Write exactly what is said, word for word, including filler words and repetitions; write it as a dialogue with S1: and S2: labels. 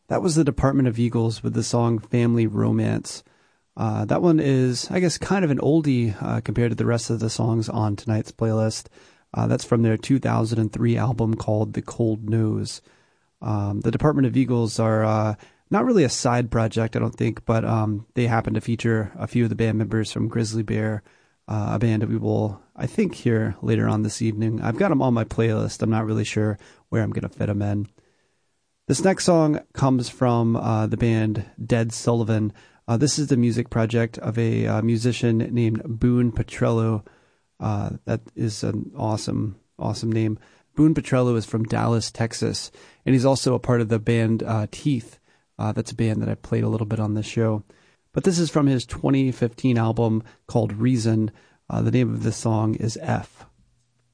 S1: That was the Department of Eagles with the song Family Romance. Uh, that one is, I guess, kind of an oldie uh, compared to the rest of the songs on tonight's playlist. Uh, that's from their two thousand three album called The Cold Nose. Um, the Department of Eagles are uh, not really a side project, I don't think, but um, they happen to feature a few of the band members from Grizzly Bear, uh, a band that we will, I think, hear later on this evening. I've got them on my playlist. I'm not really sure where I'm going to fit them in. This next song comes from uh, the band Dead Sullivan. Uh, this is the music project of a uh, musician named Boone Petrello. Uh, that is an awesome, awesome name. Boone Petrello is from Dallas, Texas, and he's also a part of the band uh, Teeth. Uh, that's a band that I played a little bit on this show. But this is from his twenty fifteen album called Reason. Uh, the name of this song is F.